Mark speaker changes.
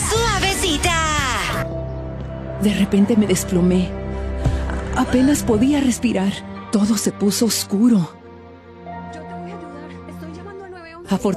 Speaker 1: ¡Suavecita!
Speaker 2: De repente me desplomé. Apenas podía respirar. Todo se puso oscuro.
Speaker 3: Yo te voy a ayudar. Estoy llamando al 911.